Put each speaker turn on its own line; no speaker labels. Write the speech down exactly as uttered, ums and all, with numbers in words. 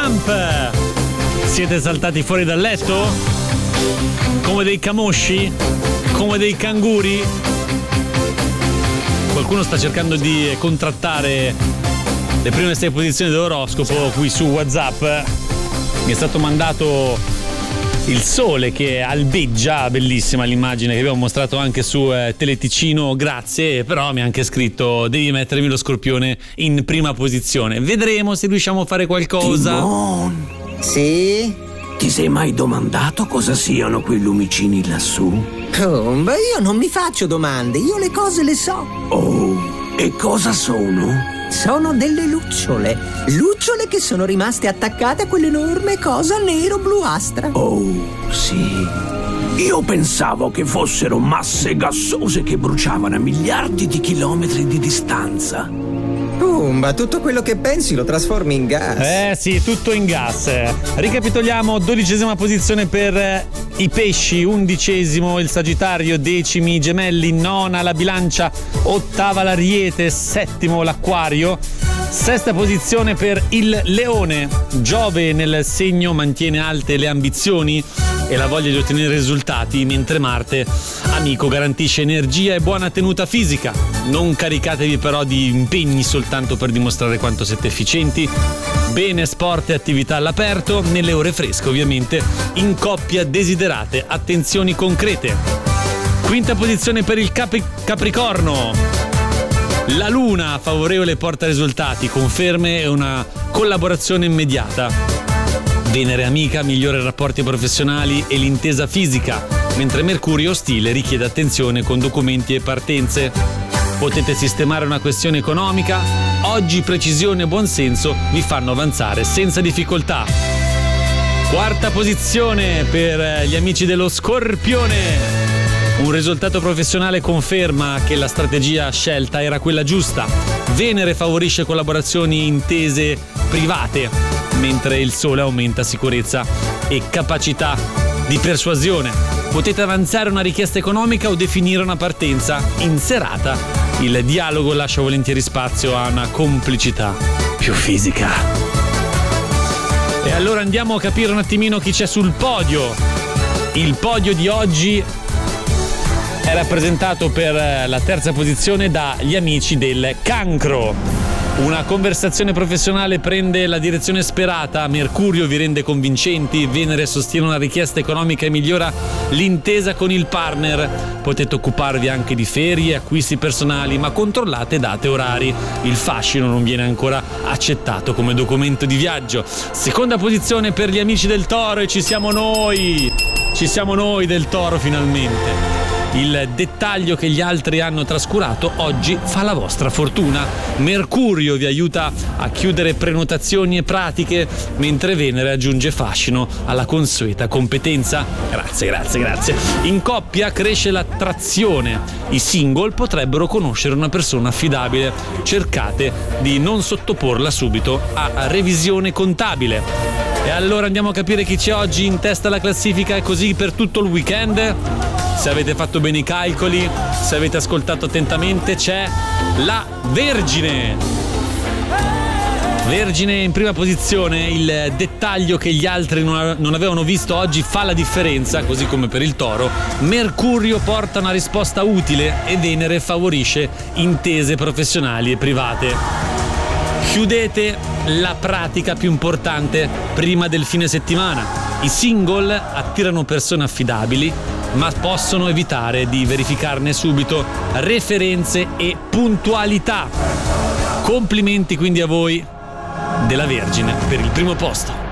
Jump. Siete saltati fuori dal letto? Come dei camosci? Come dei canguri? Qualcuno sta cercando di contrattare le prime sei posizioni dell'oroscopo qui su WhatsApp. Mi è stato mandato il sole che albeggia, bellissima l'immagine che abbiamo mostrato anche su eh, Teleticino, grazie, però mi ha anche scritto devi mettermi lo scorpione in prima posizione. Vedremo se riusciamo a fare qualcosa.
Timon,
Sì?
ti sei mai domandato cosa siano quei lumicini lassù?
Oh, beh, io non mi faccio domande, io le cose le so.
Oh, e cosa sono?
Sono delle lucciole. Lucciole che sono rimaste attaccate a quell'enorme cosa nero-bluastra.
Oh, sì. Io pensavo che fossero masse gassose che bruciavano a miliardi di chilometri di distanza.
Pumba, tutto quello che pensi lo trasformi in gas.
Eh sì, tutto in gas. Ricapitoliamo: dodicesima posizione per i pesci, undicesimo il Sagittario, decimi i Gemelli, nona la Bilancia, ottava l'Ariete, settimo l'Acquario. Sesta posizione per il Leone. Giove nel segno mantiene alte le ambizioni e la voglia di ottenere risultati, mentre Marte, amico, garantisce energia e buona tenuta fisica. Non caricatevi però di impegni soltanto per dimostrare quanto siete efficienti. Bene sport e attività all'aperto, nelle ore fresche ovviamente, in coppia desiderate attenzioni concrete. Quinta posizione per il Capri- Capricorno. La Luna favorevole porta risultati, conferme e una collaborazione immediata. Venere amica migliora i rapporti professionali e l'intesa fisica, mentre Mercurio ostile richiede attenzione con documenti e partenze. Potete sistemare una questione economica, oggi precisione e buonsenso vi fanno avanzare senza difficoltà. Quarta posizione per gli amici dello Scorpione. Un risultato professionale conferma che la strategia scelta era quella giusta. Venere favorisce collaborazioni intese private, mentre il Sole aumenta sicurezza e capacità di persuasione. Potete avanzare una richiesta economica o definire una partenza in serata. Il dialogo lascia volentieri spazio a una complicità più fisica. E allora andiamo a capire un attimino chi c'è sul podio. Il podio di oggi è rappresentato per la terza posizione dagli amici del Cancro. Una conversazione professionale prende la direzione sperata, Mercurio vi rende convincenti, Venere sostiene una richiesta economica e migliora l'intesa con il partner. Potete occuparvi anche di ferie, acquisti personali, ma controllate date e orari. Il fascino non viene ancora accettato come documento di viaggio. Seconda posizione per gli amici del Toro e ci siamo noi! Ci siamo noi del Toro finalmente. Il dettaglio che gli altri hanno trascurato oggi fa la vostra fortuna. Mercurio vi aiuta a chiudere prenotazioni e pratiche, mentre Venere aggiunge fascino alla consueta competenza. Grazie, grazie, grazie. In coppia cresce l'attrazione. I single potrebbero conoscere una persona affidabile. Cercate di non sottoporla subito a revisione contabile. E allora andiamo a capire chi c'è oggi in testa alla classifica e così per tutto il weekend. Se avete fatto bene i calcoli, se avete ascoltato attentamente, c'è la Vergine. Vergine in prima posizione, il dettaglio che gli altri non avevano visto oggi fa la differenza, così come per il Toro. Mercurio porta una risposta utile e Venere favorisce intese professionali e private. Chiudete la pratica più importante prima del fine settimana. I single attirano persone affidabili, ma possono evitare di verificarne subito referenze e puntualità. Complimenti quindi a voi della Vergine per il primo posto.